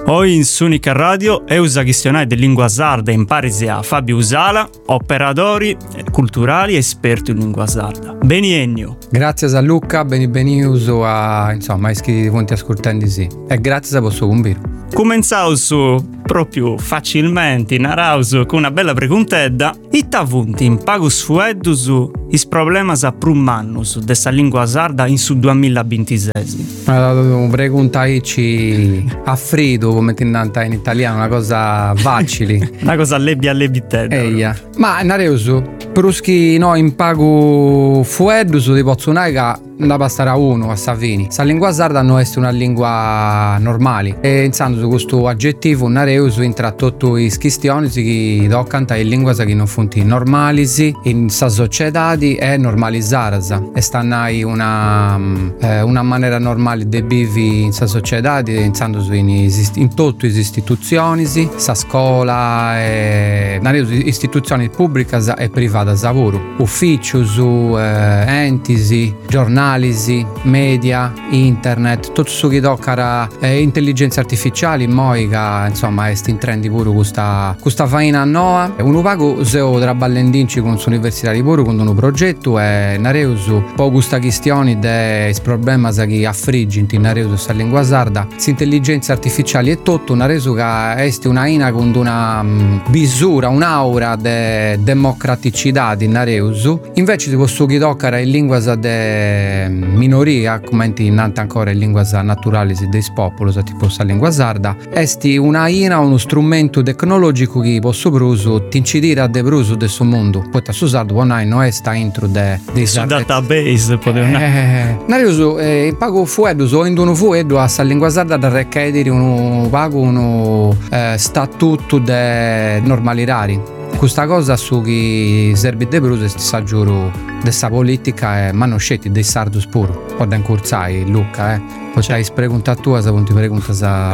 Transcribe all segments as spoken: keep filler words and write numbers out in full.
Oggi in Sunica Radio è usa gestionare di lingua sarda in parisi a Fabio Usala, operatori culturali e esperti in lingua sarda. Beniennio. Grazie a Luca, beni beniuso a insomma, iscritti punti ascoltando sì. E grazie a vostro convito. Cominciamo su proprio facilmente in arauso con una bella preguntedda. Ita vunti in pagus fueddus is problemas a prumannus dessa lingua sarda in su duemilaventisei. Una preguntaici a frido come ti nanta in italiano, una cosa facile. Una cosa lebbia lebitedda. Eia. Ma nareusu, pruschi no in pagu fueddus di Pozzunaica da bastare a uno a Savini. Sa lingua sarda non è una lingua normale. E insando su questo aggettivo nareusu intra tutti i questioni che toccanta in lingua che non funti normalisi in sa società e normalizzarsa e stannai una eh, una maniera normale di vivi in sa società insando su in, in tutte le istituzioni sa scuola e nareusu istituzioni pubbliche e private lavoro uffici su eh, enti giornali media, internet, tutto ciò che tocca eh, intelligenza artificiale, moica, insomma, è in trend pure questa questa faina nuova. Uno pago seo tra ballendinci con l'università di pure con un progetto e nareusu po' questa questione de problema che affriggi in nareusu sta lingua sarda, l'intelligenza artificiale è tutto nareusu che è una ina con una um, bisura, un'aura de democraticità di nareusu, invece di questo che tocca in lingua de minoria, come innanti ancora in lingua naturale dei popoli, tipo la lingua sarda, esti una ina, uno strumento tecnologico che posso bruso tincidire a de bruso del suo mondo. Poi su sardo non è non è sta intro de dei database poteva eh nareusu eh, pago fueddus o in uno fueddo a sa lingua sarda da richiedere uno pago uno eh, statuto de normalitari. Questa cosa su chi serve de bruso sta giuro dessa politica e ma non scetti dei sardus puro. Poi da incursai Luca eh. Poi c'hai pregunta tua sa punti pregunta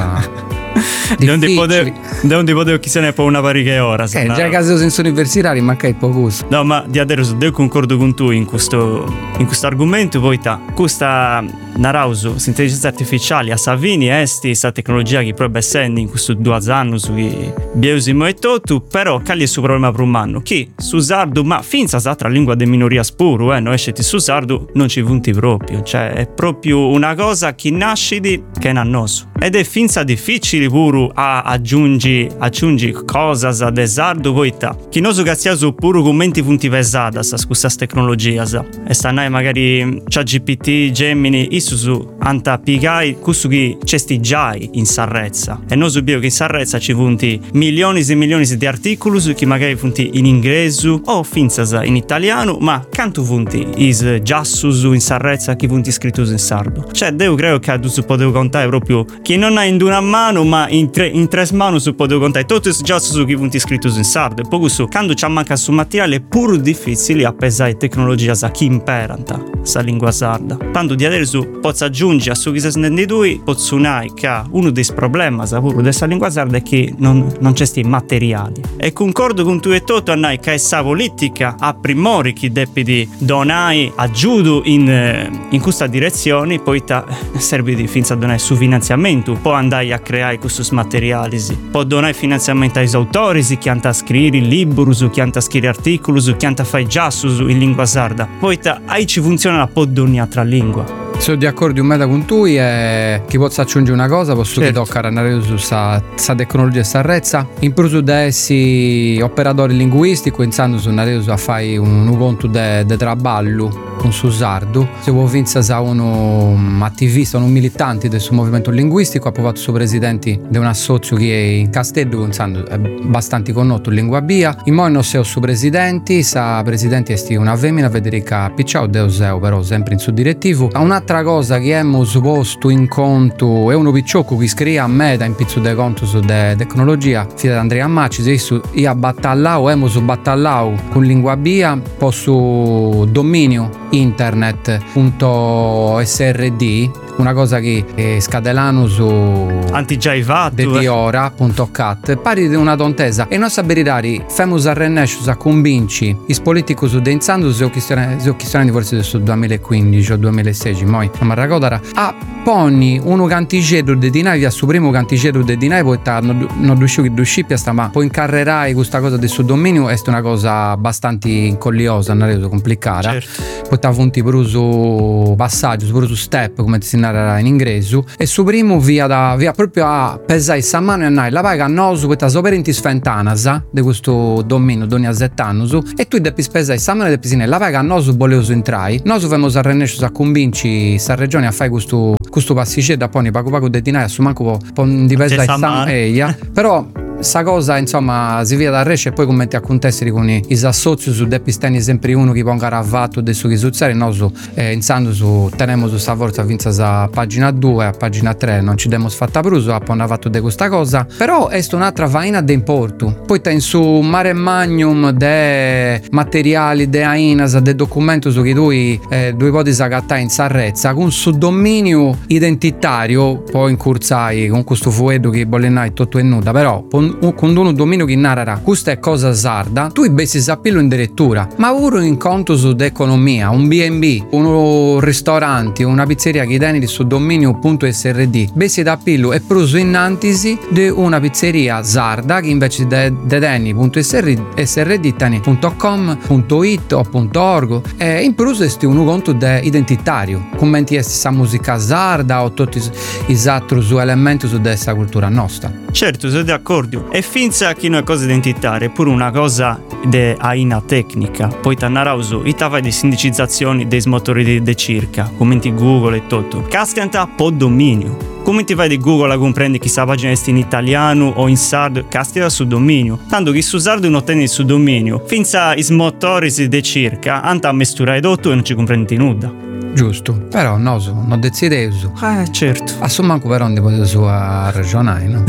sa non ti potevo non ti potevo chi se ne può una pariche ora eh già caso senso universitari manca il poco no ma di adesso devo concordo con tu in questo in questo argomento poi ta questa narausu intelligenza artificiale a Savini esti questa tecnologia che proprio essendo in questo due anni su biusimo e tutto però cali è su problema per un anno chi su sardo ma finza s'altra lingua de minoria spuro eh non esce su sardo non ci punti proprio cioè è proprio una cosa che nasce di che è annoso ed è finza difficile pure a aggiungi aggiungi cosa sa de sardo poi ta chi non so che su pure commenti punti pesata sa questa tecnologia sa e stanai magari ChatGPT Gemini issu su anta pigai questo che c'è sti già in Sarrezza e non subito che in Sarrezza ci punti milioni e milioni di articoli su che magari punti in inglese o finza sa in italiano ma canto punti is già su in Sarrezza chi punti scritto in sardo cioè devo credo che tu su potevo contare proprio che non ha in una mano ma in tre in tre mani su potevo contare tutto già su chi punti scritto in sardo e poi su quando c'è manca su materiale pur difficile a pesare tecnologia sa chi imperanta sa lingua sarda tanto di adesso posso aggiungere a su chi si sente due posso unire che uno dei problemi sa pure dessa lingua sarda è che non, non c'è sti materiali e concordo con tu e tutto a noi che essa politica a primori chi deppi donai aggiudo in, in questa direzione poi ta, serve di finza donare su finanziamento poi andare a creare questi materiali poi donare finanziamento ai autori che hanno a scrivere libri che hanno a scrivere articoli che hanno a fare già in lingua sarda poi ta, aí ci funziona la po' d'ogni altra lingua. Sono di accordo un meta con tu e chi possa aggiungere una cosa posso certo. Che tocca andare su questa tecnologia e sarrezza in più da essi operatori linguistici pensando su andare a fare un, un conto de, de traballo con su sardo se può vincere a uno attivista un militante del suo movimento linguistico ha provato suo presidente di un assozio che è in Castello pensando è abbastanza connoto in lingua bia in modo non sei suo presidente sa presidente è una femmina Federica Picciao Deuseo però sempre in suo direttivo a un'altra cosa che abbiamo posto in conto è uno picciocco che scrive a me da in pizzo de conto su de tecnologia fida Andrea Macci se su io battallao emo su battallao con lingua bia posso dominio internet punto srd una cosa che eh, scadelano su antigiaivato de di ora punto cat pari di una tontesa e non saperirari femus arrennescius a convinci is politicus de inzandu se o questione forse del duemilaquindici o duemilasedici moi non mi ricordara a poni uno cantigedo de dinai via su primo cantigedo de dinai poi non non riusciu che riuscipia sta ma poi incarrerai questa cosa del suo dominio è una cosa abbastanza incolliosa non è complicata certo. Poi ta funti pure su passaggio pure su step come si narra in inglese e su primo via da via proprio a pesare sa mano e andare la paga a nosu per ta soperenti sfentanas di questo dominio doni a zettannus e tu devi pesare sa mano e devi la paga a nosu voleus entrai nosu femos arrennescius a convinci sa regione a fare questo questo pasticcetto poi pago pago de dinai a su manco po di pesare sa mano eia però sta cosa insomma si via da resce e poi commenti a contestare con i, i associati su depisteni sempre uno che ponga ravato adesso che succede no su eh, insando su tenemo su sta forza vinza a pagina due a pagina tre non ci demo fatta pruso appena fatto di questa cosa però è un'altra vaina de importo poi ten su mare magnum de materiali de ainas de documento su che tu eh, due podi sagatta in sarrezza con su dominio identitario poi incursai con questo fuedo che bollenai tutto e nuda però con con uno dominio che narrerà questa è cosa sarda tu bessi sappillo in direttura ma pure in conto su d'economia un B and B un ristorante una pizzeria che tieni di su dominio.srd bessi da pillo e pruso in antisi di una pizzeria sarda che invece de, de deni.srd teni punto com punto it o punto org e in pruso esti uno conto de identitario commenti esti sa musica sarda o tutti i altri su elementi su dessa cultura nostra certo sono d'accordo e finza che non è cosa identitaria è pure una cosa de aina tecnica poi t'annarauso i tava di sindicizzazioni dei motori di de circa commenti Google e tutto cascanta po' dominio come ti vai di Google a comprendere che sta pagina è in italiano o in sardo castia su dominio tanto che su sardo non ottieni su dominio finza i motori de circa anta a mesturare tutto e non ci comprendi nulla giusto però no so, non decide uso eh certo assomanco però non devo su a ragionare no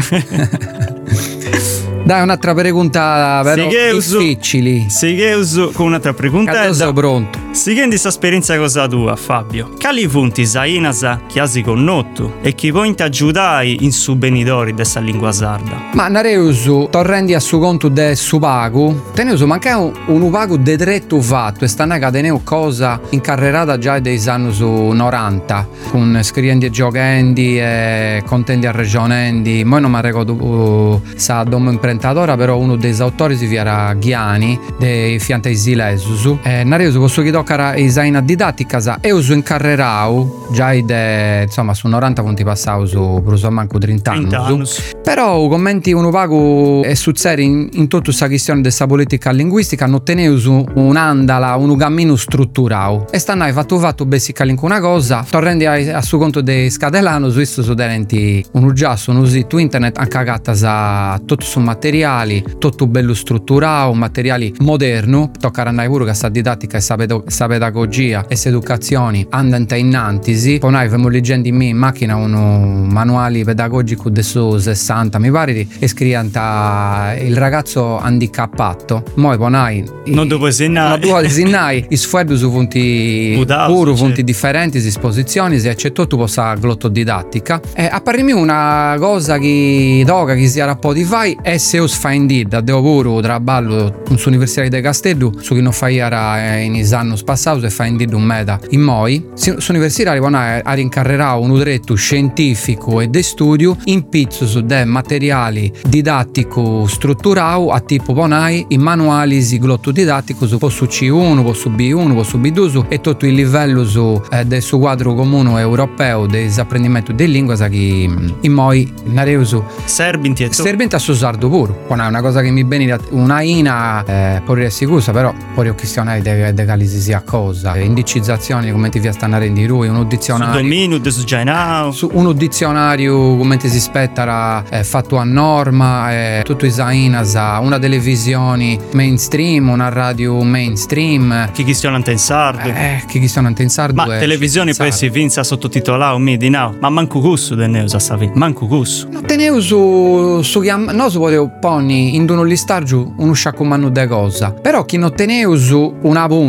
dai un'altra pregunta però difficili sì che uso con un'altra pregunta sono pronto si che in questa esperienza cosa tua Fabio cali punti sainasa che hai connotto e chi vuoi aiutare in su benidori dessa lingua sarda ma nareuso torrendi a su conto de su pago teneuso manca un, un pago de dretto fatto e stanno a teneu cosa incarrerata già dei anni su novanta con scriendi e giochendi e contendi a regionendi mo non mi ricordo uh, sa domo imprenditora però uno dei autori si era Ghiani dei Fiantesi Lesusu e nareuso posso che toccare isaina didattica sa e uso incarrerau già de insomma su novanta punti passau su bruso manco trenta anni però commenti uno vago e succede in, in tutta questa questione della politica linguistica non teneu su un'andala un cammino strutturau e stanno hai fatto fatto basic in una cosa torrendi a, a su conto dei scadelano su questo su tenenti un già su un sito internet anche gatta sa tutto su materiali tutto bello strutturato materiali moderno toccare andare pure che sta didattica e sa, pedo, sa pedagogia e s'educazioni andante in antisi poi noi abbiamo leggendo in me in macchina uno manuali pedagogico adesso sessanta mi pare e scrivanta il ragazzo handicappato moi poi non devo segnare non devo segnare i sfuerdi su punti pure punti differenti esposizioni se c'è tutto possa glottodidattica e a parimi una cosa che doga che sia rapporti fai e se us fa indida devo pure traballo su Università di Castello su che non fai era in anni passati e fa indida un meta in moi su Università a rincarrerà un udretto scientifico e de studio in pizzo su de materiali didattico strutturato a tipo ponai in manuali si glotto didattico su posso C uno posso B uno posso B due e tutto il livello su eh, del suo quadro comune europeo del apprendimento di lingua sa che in moi nareusu serbinti serbinti a su sardo pure poi è una cosa che mi bene una ina eh, poi sicura però poi ho questionare de, de calisi sia cosa indicizzazioni come ti stanno rendi lui un dizionario su dominio de su gianao su uno dizionario come ti si spettara eh, fatto a norma eh, tutto isaina sa una televisione mainstream una radio mainstream chi chi stiano in sardo eh chi chi stiano in sardo ma televisioni poi si vinza sottotitolare mi di now ma manco gusto del neus a savi manco gusto no teneu su su chiam no su volevo poni in uno listargiu uno sciacco manno de cosa però chi non teneu su una punna un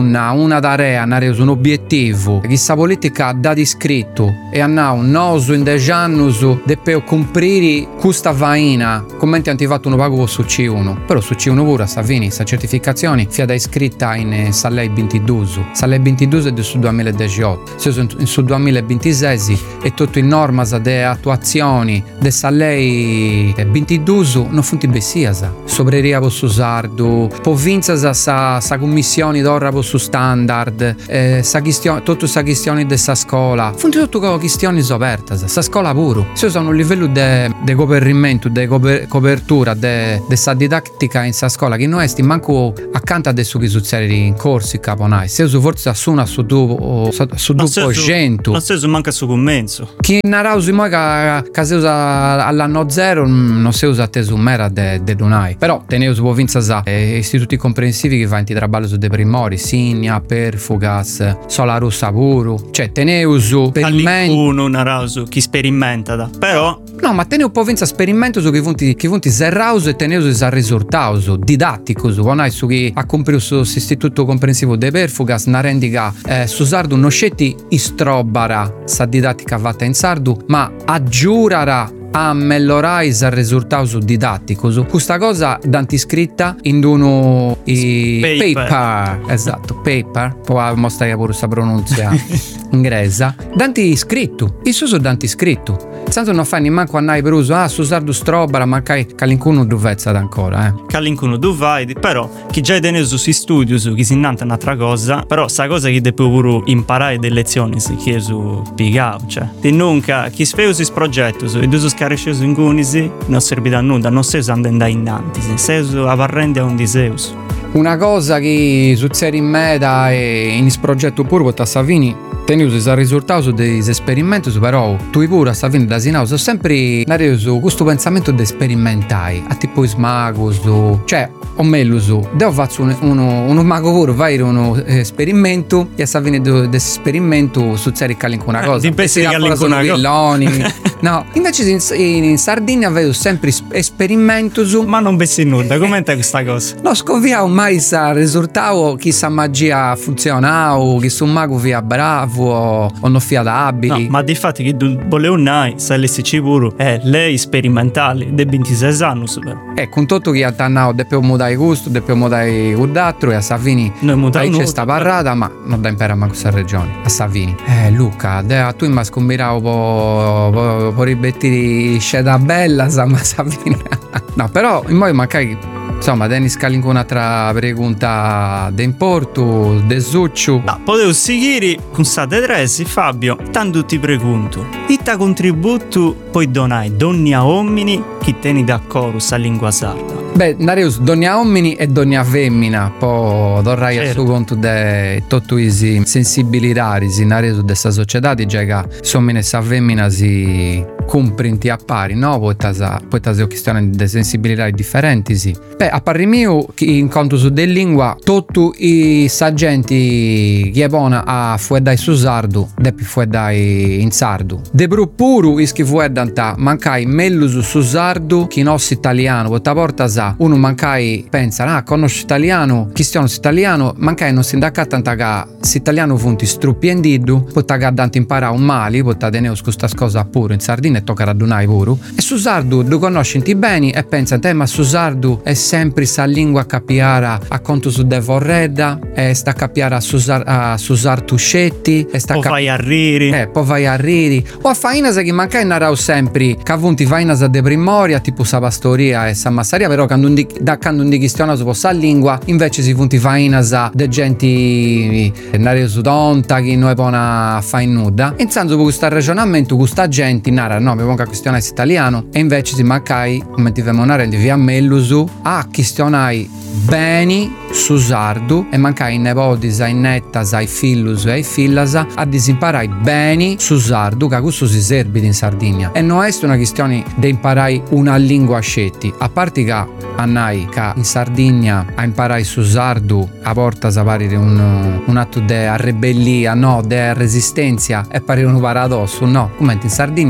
una tarea, nareus un obiettivu, chi sa politica da iscritto e annau nosu in deci anni deppeo cumprire questa vaina, commenti hanno fatto un pago su C uno, però su C uno pure a Savini, sta certificazione fia da iscritta in Sallei ventidue, Sallei ventidue è del su duemiladiciotto, se in su duemilaventisei e tutto in norma de attuazioni de Sallei ventidue non funti bessiasa, sobreria su sardu, po vinzasa sa, sa commissioni d'orra su standard, eh, sa questione, tutto sa questioni de sa scuola, funti tutto co questioni apertas, sa scuola pure, se usano un livello de, de coperimento, de coper, copertura de, de sa didattica in sa scuola che non esti manco accanto adesso che succede in corsi caponai, se uso forse assuna su due su due cento, non se manca su commenso, chi narausi mai che se usa all'anno zero non si usa tesu mera de, de donai, però teneus po vinzasa eh, istituti comprensivi che va in traballo su de primori, Signa, Perfugas, Sola Russa puru, cioè teneus sperimento uno narausu chi sperimenta da. Però no, ma teneu po vinza sperimento su che funti che funti zerraus e teneus sa risultaus didatticus, quando hai su chi ha compreso su istituto comprensivo de Perfugas narendica eh, su sardu non scetti istrobara sa didattica fatta in sardu, ma aggiurara a mellorai il risultato didattico. Questa cosa danti scritta in uno i paper. paper, esatto, paper, poi mostrare pure questa pronuncia inglese. Danti scritto, isso sono danti scritto. Tanto non fanno manco a nai per uso, ah, su sardu strobara, ma che calincuno duvezza ancora, eh. Calincuno duvai, però chi già è tenuto sui studi, chi si innanta un'altra cosa, però sa cosa che deve pure imparare delle lezioni, si chiede su pigao, cioè. Di nunca, chi sfeusi il progetto, e due scarisce in gunisi, non serve da nulla, non sei andando innanti, sei a varrende a un diseus. Una cosa che succede in meta e in questo progetto pure a Savini tenuto il risultato degli esperimenti, però tu pure a Savini da Sinau sono sempre nareso questo pensamento di sperimentai a tipo smagus, cioè o meglio devo fare uno, uno, uno mago pure fare uno esperimento e a Savini questo esperimento succede che una cosa di pensi che una cosa no, invece in, in, in Sardegna vedo sempre esperimento su ma non pensi nulla, com'è questa cosa? Non scoviamo mai sa risultato chi sa magia funziona o chi su mago via bravo o, o non fia da abili. No, ma di fatti che volevo nai sa le sicuro è lei sperimentali de ventisei anni però. E con tutto che a Tannao deppio mudare gusto, deppio mudare gudatro e a Savini noi c'è sta parrata ma non da imparare manco questa regione a Savini. Eh Luca, de, tu mi scombiravo po, po, po ribettire sceda bella sa ma Savini. No, però in modo magari insomma, Dennis Calinco un'altra pregunta d'importo, de Zucciu. No, potevo seguire con state tresi, Fabio, tanto ti pregunto. Itta contributo poi donai donni a uomini chi teni d'accordo sa lingua sarda? Beh, nareus donni a uomini e donni a femmina, poi dorrai certo. A suo conto de tutto isi sensibilitari, si nareus dessa società di già che sommine sa femmina si comprinti a pari, no? Poi tasa poi tasa questione di sensibilità differenti, sì. Beh, a pari mio in conto su del lingua tutti i saggenti che buona a fuedai su sardu, depi fuedai in sardu. De bru puru ischi fuedanta mancai mellus su sardu chi nos italiano, poi ta porta sa uno mancai pensa, ah, conosci italiano, chi stiano italiano, mancai non si indacca tanta che s'italiano funti struppi e diddu, poi ta gaddante imparare un mali, poi ta teneus questa cosa pure in Sardegna e tocca radunare pure. E su sardu du conoscenti bene e pensa, te ma su sardu è sempre sa lingua capiara a conto su de vorredda, e sta capiare a susar a susar tuscetti, e sta poi cap- vai a riri. Eh, poi vai a riri. O a fainasa che mancai narrau sempre, che avunti fainasa de primoria, tipo sa pastoria e sa massaria, però quando di, da quando di questiona su sa lingua, invece si funti fainasa de genti narrau su tonta, che noi pona fai nuda. E intanto questo ragionamento, questa gente narra, no, mi ponga a questionare italiano, e invece si mancai, come ti vemo narendi via mellusu, a questionai beni su sardu e mancai in nepodis ai nettas ai fillus e ai fillasa a disimparai beni su sardu, che questo si serve in Sardegna e non è una questione di imparai una lingua scetti, a parte che annai che in Sardegna a imparai su sardu a porta sa parire un, un atto de ribellia, no, de resistenza e parire un paradosso, no, come in Sardegna era de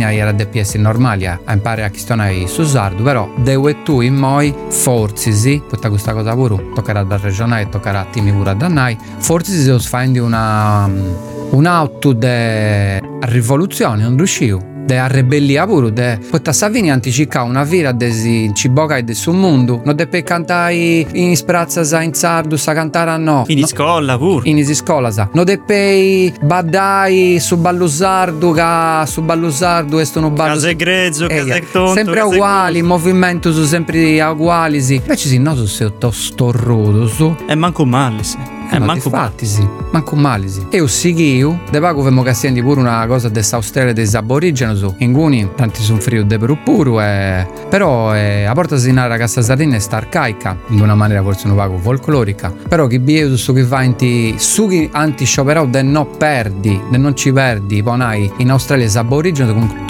de P S normali a, a imparare a chistonare su sardu, però devo tu in moi forzi sì, tutta questa cosa pure toccherà da regionale e toccherà a timi pure a dannai, forzi si sono fatti una un'auto de rivoluzione, non riuscivo de a rebellia pure de potta Savini anticicca una vira desi ciboca e del suo mondo non de per cantare in sprazza sa in sardu sa cantare a no in scuola pure in scuola sa non de per baddai su ballo sardu ca su ballo sardu estono ballo case grezzo eh, case tonto sempre case uguali, il movimento sono sempre uguali sì. Invece sì, no, sono tostorrodo su e manco male sì. Eh, no, manco infatti sì, manco male sì. E io sighio, de pago vemo che stendi pure una cosa del Australia dei aborigeni su. In cui tanti sono frio de per puro e però eh, a porta si narra che sta sardina è sta arcaica, in una maniera forse un pago folclorica. Però chi bieu su che va inti su chi anti scioperato de no perdi, de non ci perdi, ponai in Australia aborigeni con